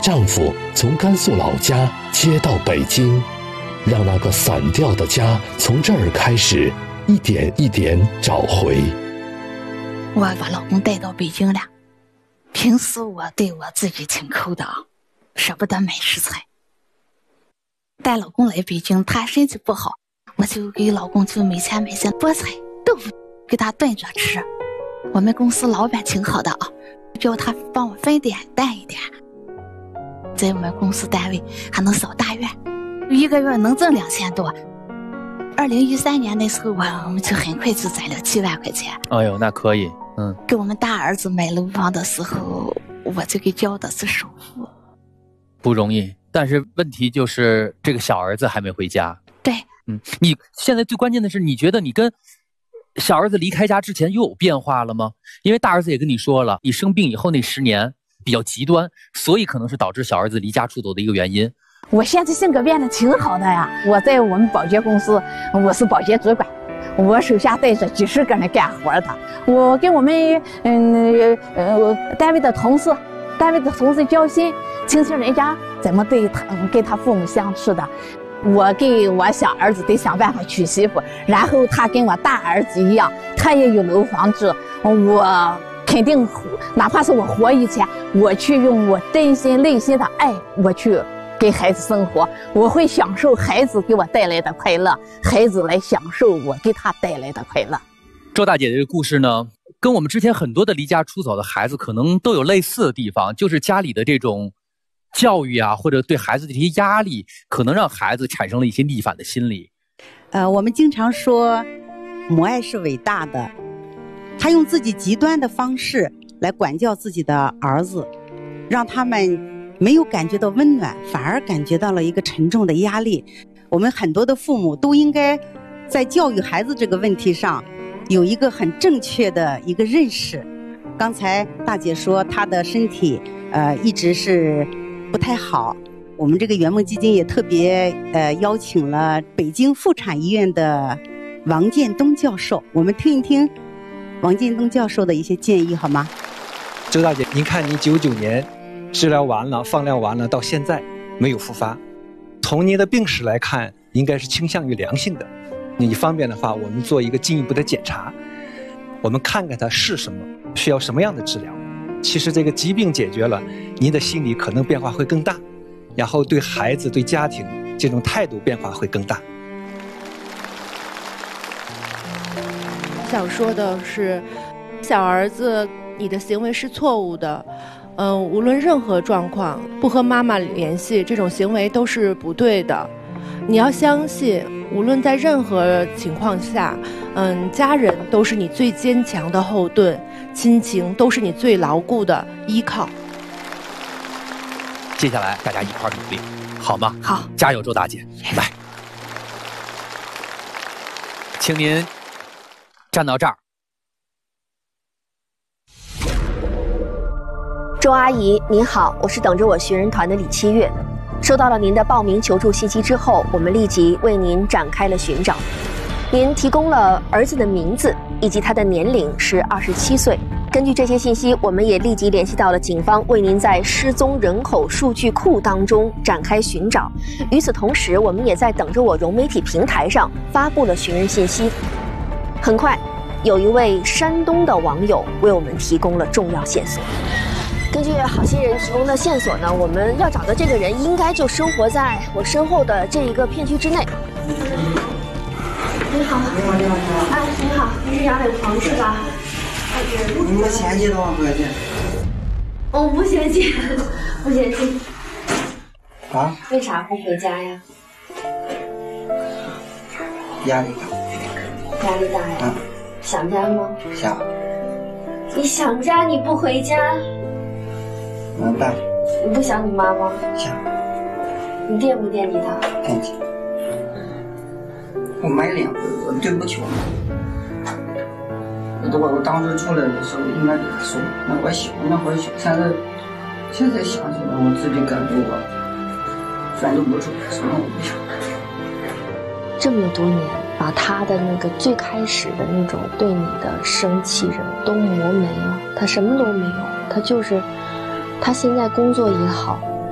丈夫从甘肃老家接到北京，让那个散掉的家从这儿开始一点一点找回。 我把老公带到北京了，平时我对我自己挺抠的啊，舍不得买食材。带老公来北京，他身体不好，我就给老公就每天买些菠菜豆腐给他炖着吃。我们公司老板挺好的啊，叫他帮我分点淡一点，在我们公司单位还能扫大院，一个月能挣2000多。2013年的时候，我们就很快就攒了7万块钱。 哎呦，那可以。 给我们大儿子买楼房的时候，我就给交的是首付， 不容易。但是问题就是这个小儿子还没回家。 对， 你现在最关键的是，你觉得你跟小儿子离开家之前又有变化了吗？因为大儿子也跟你说了，你生病以后那10年比较极端，所以可能是导致小儿子离家出走的一个原因。 我现在性格变得挺好的呀，我在我们保洁公司，我是保洁主管，我手下带着几10个人干活的。我跟我们单位的同事交心，听听人家怎么对他跟他父母相处的。我给我小儿子得想办法娶媳妇，然后他跟我大儿子一样，他也有楼房住。我肯定，哪怕是我活一天，我去用我真心内心的爱，我去给孩子生活，我会享受孩子给我带来的快乐，孩子来享受我给他带来的快乐。 周大姐的这个故事呢，跟我们之前很多的离家出走的孩子可能都有类似的地方，就是家里的这种教育啊，或者对孩子的这些压力，可能让孩子产生了一些逆反的心理。 我们经常说母爱是伟大的，他用自己极端的方式来管教自己的儿子，让他们没有感觉到温暖，反而感觉到了一个沉重的压力。我们很多的父母都应该在教育孩子这个问题上有一个很正确的一个认识。刚才大姐说她的身体一直是不太好，我们这个圆梦基金也特别邀请了北京妇产医院的王建东教授，我们听一听王建东教授的一些建议好吗？ 周大姐，您看你99年治疗完了，放疗完了，到现在没有复发，从您的病史来看，应该是倾向于良性的。你方便的话，我们做一个进一步的检查，我们看看它是什么，需要什么样的治疗。其实这个疾病解决了，您的心理可能变化会更大，然后对孩子对家庭这种态度变化会更大。 想说的是，小儿子，你的行为是错误的，无论任何状况，不和妈妈联系，这种行为都是不对的。你要相信，无论在任何情况下，家人都是你最坚强的后盾，亲情都是你最牢固的依靠。 接下来大家一块努力，好吗？ 好， 加油，周大姐，来，请您站到这儿。 周阿姨您好，我是等着我寻人团的李七月。收到了您的报名求助信息之后，我们立即为您展开了寻找。您提供了儿子的名字以及他的年龄是27岁。根据这些信息，我们也立即联系到了警方，为您在失踪人口数据库当中展开寻找。与此同时，我们也在等着我融媒体平台上发布了寻人信息。很快，有一位山东的网友为我们提供了重要线索。根据好心人提供的线索呢，我们要找的这个人应该就生活在我身后的这一个片区之内。你好，你好，你好，哎，你好，你是杨伟鹏是吧？ 你们嫌弃的话不要见。 我不嫌弃，不嫌弃。 啊？ 为啥不回家呀？ 压力大。 压力大呀？想家吗？ 想。 你想家你不回家？ 怎么办？ 你不想你妈吗？ 想。 你惦不惦记她？ 惦记。我没脸，我对不起我妈。我当时出来的时候应该给她说，那会小，现在想起来，我自己感觉我全都不出来，什么我不想。 这么多年，把他的那个最开始的那种对你的生气人都磨没了，他什么都没有，他就是。他现在工作也好，